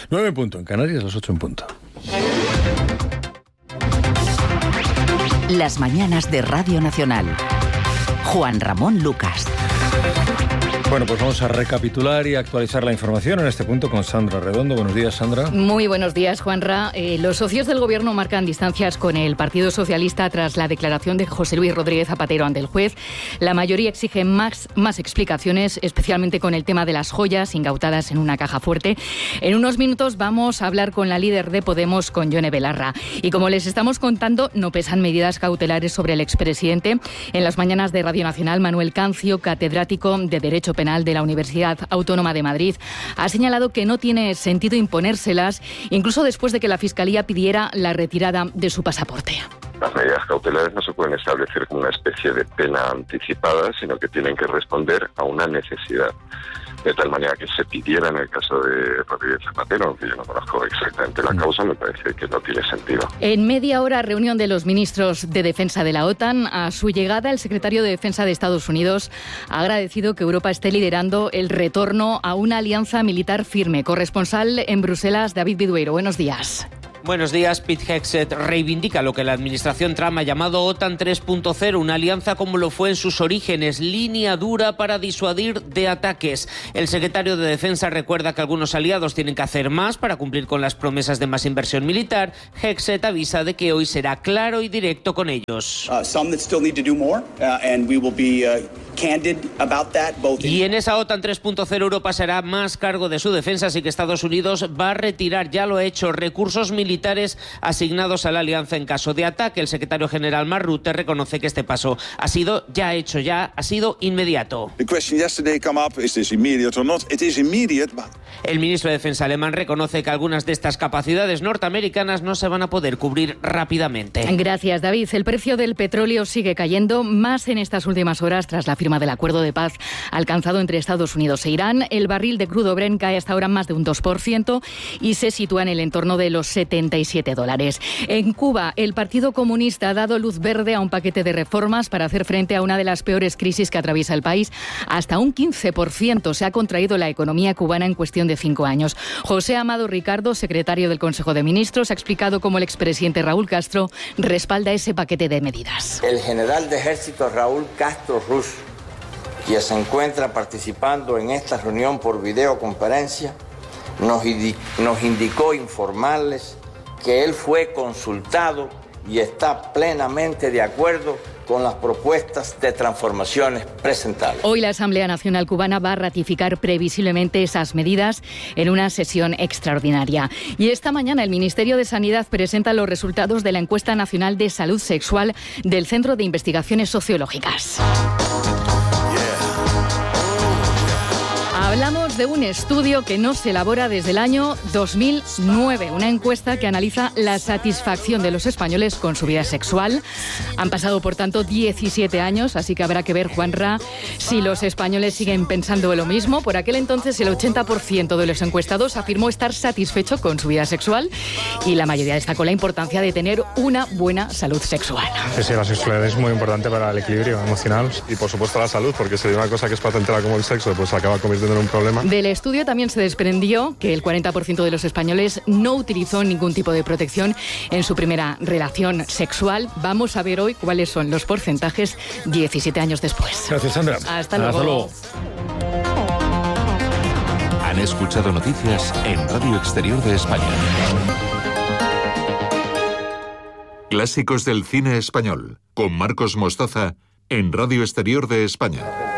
9 en punto en Canarias, las 8 en punto. Las mañanas de Radio Nacional. Juan Ramón Lucas. Bueno, pues vamos a recapitular y actualizar la información en este punto con Sandra Redondo. Buenos días, Sandra. Muy buenos días, Juanra. Los socios del Gobierno marcan distancias con el Partido Socialista tras la declaración de José Luis Rodríguez Zapatero ante el juez. La mayoría exige más explicaciones, especialmente con el tema de las joyas incautadas en una caja fuerte. En unos minutos vamos a hablar con la líder de Podemos, con Yone Belarra. Y como les estamos contando, no pesan medidas cautelares sobre el expresidente. En las mañanas de Radio Nacional, Manuel Cancio, catedrático de Derecho Penal de la Universidad Autónoma de Madrid, ha señalado que no tiene sentido imponérselas, incluso después de que la Fiscalía pidiera la retirada de su pasaporte. Las medidas cautelares no se pueden establecer como una especie de pena anticipada, sino que tienen que responder a una necesidad. De tal manera que se pidiera en el caso de Rodríguez Zapatero, aunque yo no conozco exactamente la causa, me parece que no tiene sentido. En media hora, reunión de los ministros de Defensa de la OTAN. A su llegada, el secretario de Defensa de Estados Unidos ha agradecido que Europa esté liderando el retorno a una alianza militar firme. Corresponsal en Bruselas, David Bidueiro. Buenos días. Buenos días. Pete Hegseth reivindica lo que la administración Trump ha llamado OTAN 3.0, una alianza como lo fue en sus orígenes, línea dura para disuadir de ataques. El secretario de Defensa recuerda que algunos aliados tienen que hacer más para cumplir con las promesas de más inversión militar. Hegseth avisa de que hoy será claro y directo con ellos. Y en esa OTAN 3.0 Europa se hará más cargo de su defensa, así que Estados Unidos va a retirar, ya lo ha hecho, recursos militares asignados a la alianza en caso de ataque. El secretario general Mark Rutte reconoce que este paso ha sido inmediato. El ministro de Defensa alemán reconoce que algunas de estas capacidades norteamericanas no se van a poder cubrir rápidamente. Gracias, David. El precio del petróleo sigue cayendo, más en estas últimas horas tras la firma del acuerdo de paz alcanzado entre Estados Unidos e Irán. El barril de crudo Brent cae hasta ahora más de un 2% y se sitúa en el entorno de los $77. En Cuba, el Partido Comunista ha dado luz verde a un paquete de reformas para hacer frente a una de las peores crisis que atraviesa el país. Hasta un 15% se ha contraído la economía cubana en cuestión de 5 años. José Amado Ricardo, secretario del Consejo de Ministros, ha explicado cómo el expresidente Raúl Castro respalda ese paquete de medidas. El general de ejército Raúl Castro Ruz, quien se encuentra participando en esta reunión por videoconferencia, nos indicó informarles que él fue consultado y está plenamente de acuerdo con las propuestas de transformaciones presentadas. Hoy la Asamblea Nacional Cubana va a ratificar previsiblemente esas medidas en una sesión extraordinaria. Y esta mañana el Ministerio de Sanidad presenta los resultados de la Encuesta Nacional de Salud Sexual del Centro de Investigaciones Sociológicas. Hablamos de un estudio que no se elabora desde el año 2009, una encuesta que analiza la satisfacción de los españoles con su vida sexual. Han pasado, por tanto, 17 años, así que habrá que ver, Juanra, si los españoles siguen pensando lo mismo. Por aquel entonces, el 80% de los encuestados afirmó estar satisfecho con su vida sexual y la mayoría destacó la importancia de tener una buena salud sexual. Sí, la sexualidad es muy importante para el equilibrio emocional y, por supuesto, la salud, porque si hay una cosa que es placentera como el sexo, pues acaba convirtiendo en un problema. Del estudio también se desprendió que el 40% de los españoles no utilizó ningún tipo de protección en su primera relación sexual. Vamos a ver hoy cuáles son los porcentajes 17 años después. Gracias, Sandra. Hasta luego. Han escuchado noticias en Radio Exterior de España. Clásicos del cine español, con Marcos Mostaza, en Radio Exterior de España.